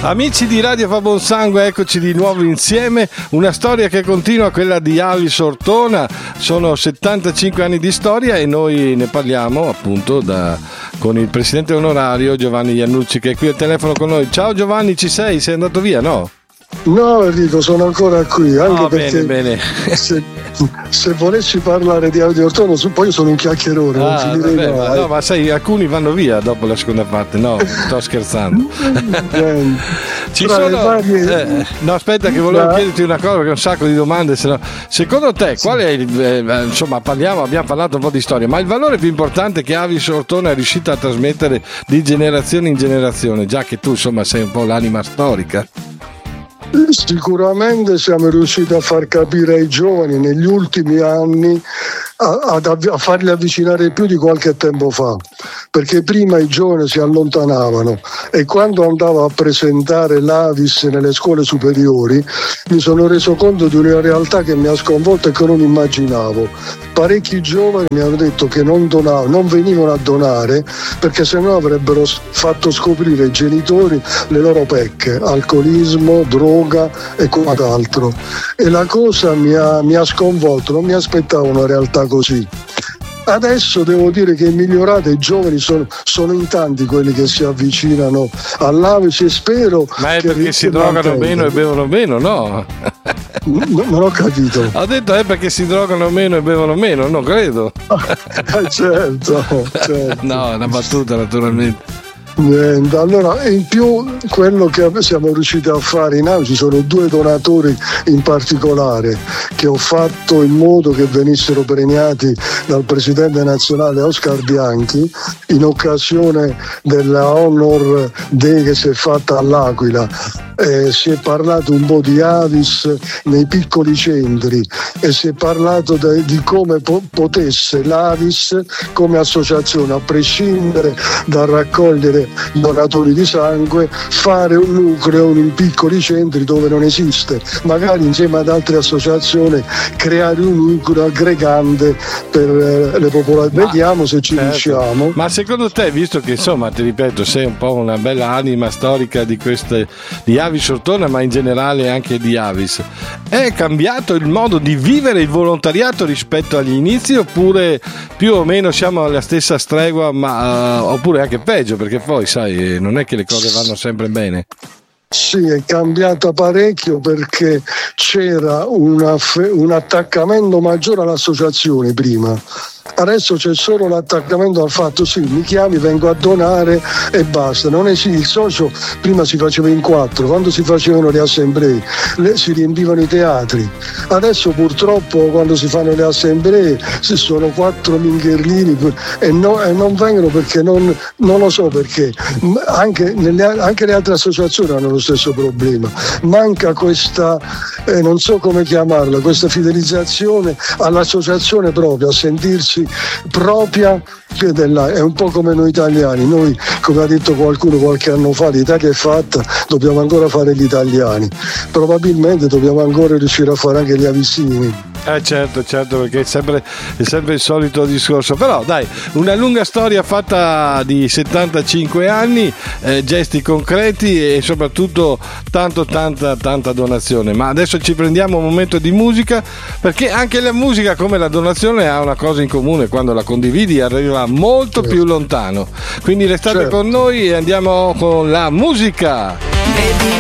Amici di Radio Fa Buon Sangue, eccoci di nuovo insieme. Una storia che continua, quella di Avis Ortona. Sono 75 anni di storia e noi ne parliamo appunto con il presidente onorario Giovanni Iannucci, che è qui al telefono con noi. Ciao Giovanni, ci sei? Sei andato via, no? No, Enrico, sono ancora qui, anche perché bene. Se volessi parlare di Avis Ortona, poi io sono un chiacchierone, non finirei mai. No, ma sai, alcuni vanno via dopo la seconda parte. No, sto scherzando. Ci sono no, aspetta, che volevo chiederti una cosa, perché ho un sacco di domande. Secondo te qual è insomma, abbiamo parlato un po' di storia, ma il valore più importante che Avis Ortona è riuscita a trasmettere di generazione in generazione, già che tu insomma sei un po' l'anima storica? Sicuramente siamo riusciti a far capire ai giovani negli ultimi anni, a farli avvicinare più di qualche tempo fa, perché prima i giovani si allontanavano, e quando andavo a presentare l'Avis nelle scuole superiori mi sono reso conto di una realtà che mi ha sconvolto e che non immaginavo. Parecchi giovani mi hanno detto che non venivano a donare perché sennò avrebbero fatto scoprire ai genitori le loro pecche, alcolismo, droga e quant'altro, e la cosa mi ha sconvolto, non mi aspettavo una realtà così. Adesso devo dire che è migliorata, i giovani sono in tanti quelli che si avvicinano all'Avis, e spero. Ma è perché si drogano meno e bevono meno, no? Non ho capito. Ho detto è perché si drogano meno e bevono meno, non credo. Certo. No, è una battuta naturalmente. Niente. Allora, in più quello che siamo riusciti a fare in Avis, ci sono due donatori in particolare che ho fatto in modo che venissero premiati dal presidente nazionale Oscar Bianchi in occasione della Honor Day che si è fatta all'Aquila. Si è parlato un po' di Avis nei piccoli centri e si è parlato di come potesse l'Avis come associazione, a prescindere dal raccogliere donatori di sangue, fare un nucleo in piccoli centri dove non esiste, magari insieme ad altre associazioni creare un nucleo aggregante per le popolazioni. Vediamo se ci riusciamo. Ma secondo te, visto che insomma ti ripeto sei un po' una bella anima storica di Avis Ortona, ma in generale anche di Avis, è cambiato il modo di vivere il volontariato rispetto agli inizi, oppure più o meno siamo alla stessa stregua, ma oppure anche peggio, perché poi sai, non è che le cose vanno sempre bene? Sì, è cambiata parecchio, perché c'era un attaccamento maggiore all'associazione prima. Adesso c'è solo l'attaccamento al fatto: sì, mi chiami, vengo a donare e basta. Non esiste il socio. Prima si faceva in 4, quando si facevano le assemblee si riempivano i teatri. Adesso purtroppo quando si fanno le assemblee si sono 4 mingherlini e non vengono, perché non lo so perché. Anche le altre associazioni hanno lo stesso problema. Manca questa, non so come chiamarla, questa fidelizzazione all'associazione proprio, a sentirsi propria. È un po' come noi italiani. Noi, come ha detto qualcuno qualche anno fa, l'Italia è fatta, dobbiamo ancora fare gli italiani. Probabilmente dobbiamo ancora riuscire a fare anche gli avicini. Certo, perché è sempre il solito discorso. Però dai, una lunga storia fatta di 75 anni, gesti concreti e soprattutto tanta donazione. Ma adesso ci prendiamo un momento di musica, perché anche la musica, come la donazione, ha una cosa in comune: quando la condividi arriva molto più lontano. Quindi restate con noi e andiamo con la musica.